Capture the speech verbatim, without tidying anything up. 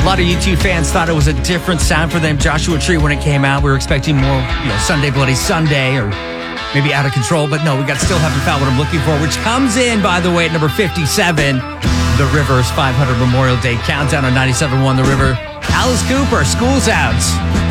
A lot of U two fans thought it was a different sound for them. Joshua Tree, when it came out, we were expecting more, you know, Sunday Bloody Sunday or maybe Out of Control. But no, we got Still Haven't Found What I'm Looking For, which comes in, by the way, at number fifty-seven. The River's five hundred Memorial Day Countdown on ninety-seven point one The River. Alice Cooper, School's Out.